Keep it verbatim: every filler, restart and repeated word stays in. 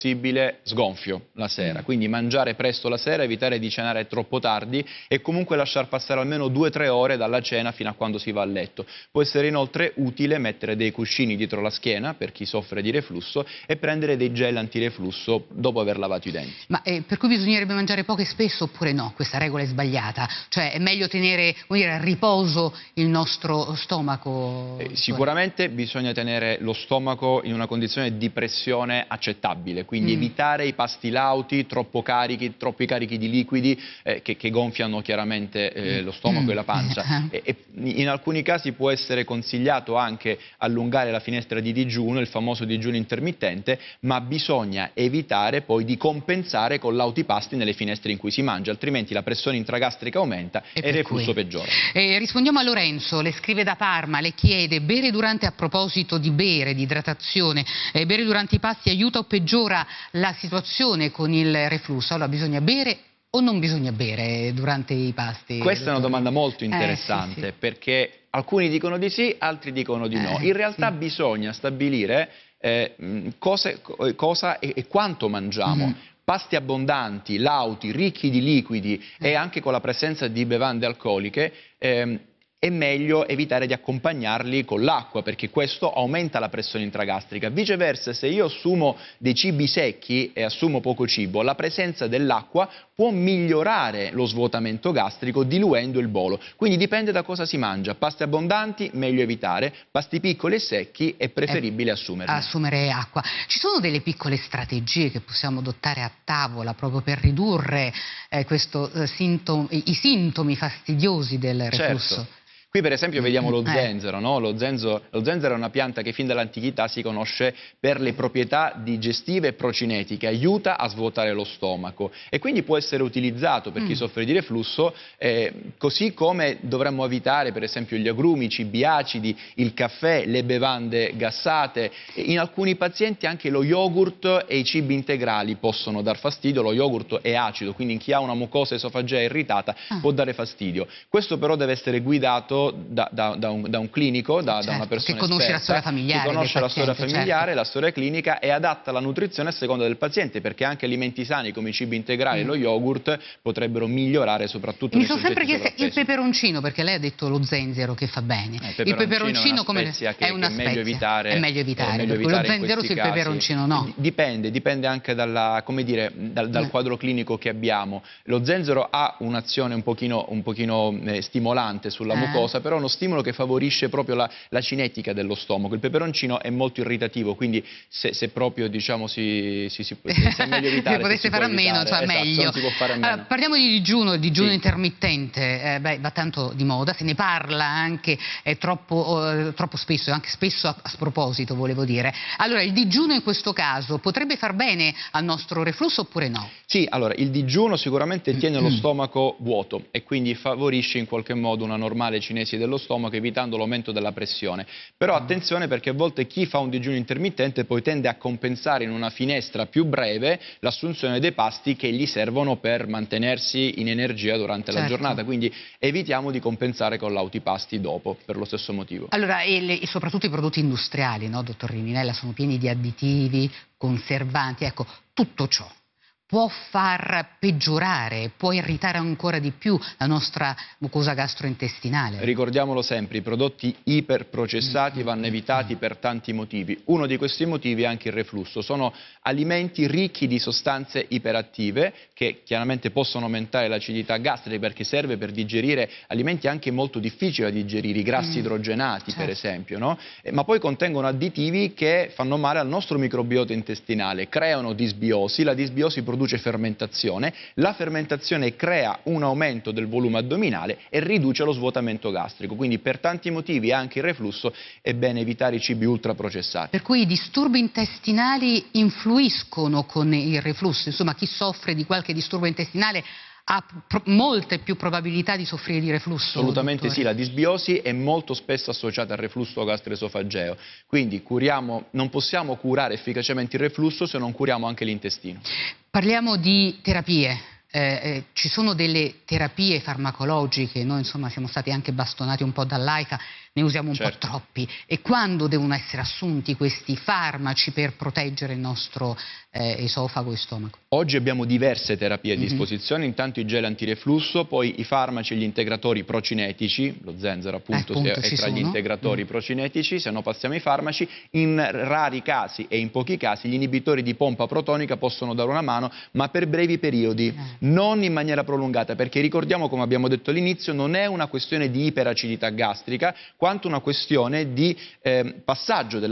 possibile sgonfio la sera, quindi mangiare presto la sera, evitare di cenare troppo tardi e comunque lasciar passare almeno due o tre ore dalla cena fino a quando si va a letto. Può essere inoltre utile mettere dei cuscini dietro la schiena per chi soffre di reflusso e prendere dei gel antireflusso dopo aver lavato i denti. Ma eh, per cui bisognerebbe mangiare poco e spesso oppure no? Questa regola è sbagliata? Cioè è meglio tenere, come dire, a riposo il nostro stomaco? Eh, sicuramente bisogna tenere lo stomaco in una condizione di pressione accettabile, quindi mm. evitare i pasti lauti, troppo carichi, troppi carichi di liquidi eh, che, che gonfiano chiaramente eh, lo stomaco mm. e la pancia. E, e in alcuni casi può essere consigliato anche allungare la finestra di digiuno, il famoso digiuno intermittente, ma bisogna evitare poi di compensare con lauti pasti nelle finestre in cui si mangia, altrimenti la pressione intragastrica aumenta e, e il reflusso peggiora. Eh, rispondiamo a Lorenzo, le scrive da Parma, le chiede: bere durante, a proposito di bere, di idratazione, eh, bere durante i pasti aiuta o peggiora la situazione con il reflusso? Allora bisogna bere o non bisogna bere durante i pasti? Questa è una domanda molto interessante, eh, sì, sì. perché alcuni dicono di sì, altri dicono di no. In realtà sì. bisogna stabilire eh, cose, cosa e, e quanto mangiamo. Mm. Pasti abbondanti, lauti, ricchi di liquidi mm. e anche con la presenza di bevande alcoliche, ehm, è meglio evitare di accompagnarli con l'acqua, perché questo aumenta la pressione intragastrica. Viceversa, se io assumo dei cibi secchi e assumo poco cibo, la presenza dell'acqua può migliorare lo svuotamento gastrico diluendo il bolo. Quindi dipende da cosa si mangia. Pasti abbondanti, meglio evitare. Pasti piccoli e secchi, è preferibile eh, assumerne. Assumere acqua. Ci sono delle piccole strategie che possiamo adottare a tavola proprio per ridurre eh, questo, eh, sintomi, i sintomi fastidiosi del reflusso? Certo. Qui per esempio vediamo lo zenzero, no? Lo zenzero, lo zenzero è una pianta che fin dall'antichità si conosce per le proprietà digestive e procinetiche, aiuta a svuotare lo stomaco e quindi può essere utilizzato per chi mm. soffre di reflusso, eh, così come dovremmo evitare per esempio gli agrumi, i cibi acidi, il caffè, le bevande gassate. In alcuni pazienti anche lo yogurt e i cibi integrali possono dar fastidio. Lo yogurt è acido, quindi in chi ha una mucosa esofagea irritata ah. può dare fastidio. Questo però deve essere guidato Da, da, da, un, da un clinico, da, certo, da una persona che conosce esperta, la storia familiare, che conosce la storia familiare, certo. la storia clinica e adatta la nutrizione a seconda del paziente, perché anche alimenti sani come i cibi integrali e mm. lo yogurt potrebbero migliorare soprattutto Mi nei sono sempre chiesto sovrappeso. il peperoncino, perché lei ha detto lo zenzero che fa bene. Eh, il peperoncino, il peperoncino come è, è una che spezia, è meglio evitare, è meglio evitare, è meglio evitare lo zenzero sul casi. peperoncino no. Dipende, dipende anche dalla, come dire, dal, dal eh. quadro clinico che abbiamo. Lo zenzero ha un'azione un pochino, un pochino eh, stimolante sulla eh. mucosa, però è uno stimolo che favorisce proprio la, la cinetica dello stomaco. Il peperoncino è molto irritativo, quindi se, se proprio diciamo si, si, si, se è meglio evitare, se potesse fare a meno, cioè esatto, meglio. Non si può fare a meno. Allora, parliamo di digiuno, il digiuno sì. intermittente, eh, beh, va tanto di moda, se ne parla anche eh, troppo, eh, troppo spesso, anche spesso a, a sproposito volevo dire. Allora il digiuno in questo caso potrebbe far bene al nostro reflusso oppure no? Sì, allora il digiuno sicuramente tiene lo stomaco vuoto e quindi favorisce in qualche modo una normale cinesi dello stomaco, evitando l'aumento della pressione. Però attenzione, perché a volte chi fa un digiuno intermittente poi tende a compensare in una finestra più breve l'assunzione dei pasti che gli servono per mantenersi in energia durante certo. la giornata, quindi evitiamo di compensare con lauti pasti dopo, per lo stesso motivo. Allora, e, le, e soprattutto i prodotti industriali, no, dottor Riminella, sono pieni di additivi, conservanti, ecco, tutto ciò può far peggiorare, può irritare ancora di più la nostra mucosa gastrointestinale. Ricordiamolo sempre, i prodotti iperprocessati vanno evitati per tanti motivi. Uno di questi motivi è anche il reflusso. Sono alimenti ricchi di sostanze iperattive che chiaramente possono aumentare l'acidità gastrica, perché serve per digerire alimenti anche molto difficili da digerire, i grassi mm. idrogenati certo. per esempio, no? eh, ma poi contengono additivi che fanno male al nostro microbiota intestinale, creano disbiosi, la disbiosi produce produce fermentazione, la fermentazione crea un aumento del volume addominale e riduce lo svuotamento gastrico, quindi per tanti motivi anche il reflusso è bene evitare i cibi ultraprocessati. Per cui i disturbi intestinali influiscono con il reflusso, insomma chi soffre di qualche disturbo intestinale ha molte più probabilità di soffrire di reflusso? Assolutamente dottore. Sì, la disbiosi è molto spesso associata al reflusso gastroesofageo, quindi curiamo, non possiamo curare efficacemente il reflusso se non curiamo anche l'intestino. Parliamo di terapie. Eh, eh, ci sono delle terapie farmacologiche, noi insomma siamo stati anche bastonati un po' dall'AIFA ne usiamo un Certo. po' troppi. E quando devono essere assunti questi farmaci per proteggere il nostro eh, esofago e stomaco? Oggi abbiamo diverse terapie a Mhm. disposizione, intanto i gel antireflusso, poi i farmaci e gli integratori procinetici, lo zenzero appunto, Appunto, è ci tra gli sono. integratori Mm. procinetici, se no passiamo ai farmaci, in rari casi e in pochi casi gli inibitori di pompa protonica possono dare una mano, ma per brevi periodi, Eh. non in maniera prolungata, perché ricordiamo, come abbiamo detto all'inizio, non è una questione di iperacidità gastrica, quanto una questione di eh, passaggio della